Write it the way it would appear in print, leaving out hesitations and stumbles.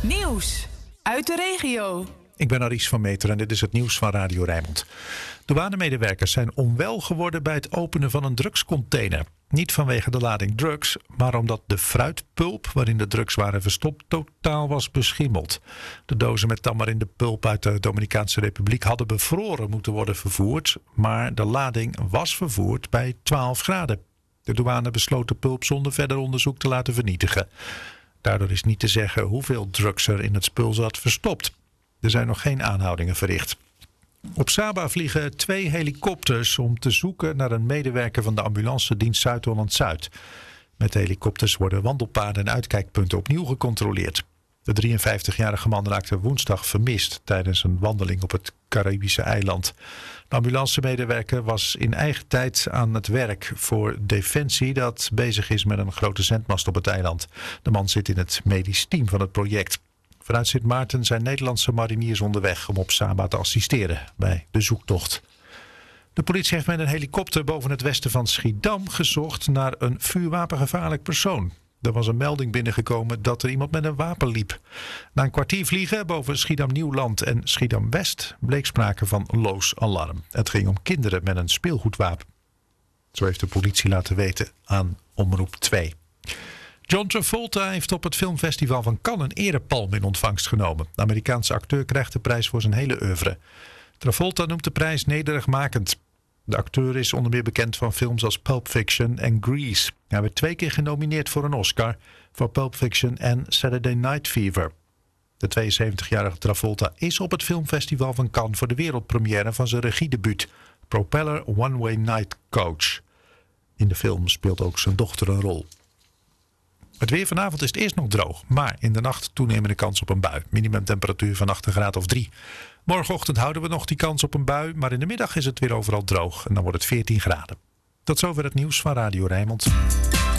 Nieuws uit de regio. Ik ben Aries van Meter en dit is het nieuws van Radio Rijnmond. Douanemedewerkers zijn onwel geworden bij het openen van een drugscontainer. Niet vanwege de lading drugs, maar omdat de fruitpulp waarin de drugs waren verstopt totaal was beschimmeld. De dozen met tamarindenpulp uit de Dominicaanse Republiek hadden bevroren moeten worden vervoerd, maar de lading was vervoerd bij 12 graden. De douane besloot de pulp zonder verder onderzoek te laten vernietigen. Daardoor is niet te zeggen hoeveel drugs er in het spul zat verstopt. Er zijn nog geen aanhoudingen verricht. Op Saba vliegen 2 helikopters om te zoeken naar een medewerker van de ambulancedienst Zuid-Holland-Zuid. Met de helikopters worden wandelpaden en uitkijkpunten opnieuw gecontroleerd. De 53-jarige man raakte woensdag vermist tijdens een wandeling op het Caribische eiland. De ambulancemedewerker was in eigen tijd aan het werk voor Defensie dat bezig is met een grote zendmast op het eiland. De man zit in het medisch team van het project. Vanuit Sint Maarten zijn Nederlandse mariniers onderweg om op Saba te assisteren bij de zoektocht. De politie heeft met een helikopter boven het westen van Schiedam gezocht naar een vuurwapengevaarlijk persoon. Er was een melding binnengekomen dat er iemand met een wapen liep. Na een kwartier vliegen boven Schiedam-Nieuwland en Schiedam-West bleek sprake van loos alarm. Het ging om kinderen met een speelgoedwapen. Zo heeft de politie laten weten aan Omroep 2. John Travolta heeft op het filmfestival van Cannes een erepalm in ontvangst genomen. De Amerikaanse acteur krijgt de prijs voor zijn hele oeuvre. Travolta noemt de prijs nederigmakend. De acteur is onder meer bekend van films als Pulp Fiction en Grease. Hij werd 2 keer genomineerd voor een Oscar voor Pulp Fiction en Saturday Night Fever. De 72-jarige Travolta is op het filmfestival van Cannes voor de wereldpremière van zijn regiedebuut Propeller One Way Night Coach. In de film speelt ook zijn dochter een rol. Het weer vanavond is het eerst nog droog, maar in de nacht toenemende kans op een bui. Minimumtemperatuur van 8 graden of 3. Morgenochtend houden we nog die kans op een bui, maar in de middag is het weer overal droog en dan wordt het 14 graden. Tot zover het nieuws van Radio Rijnmond.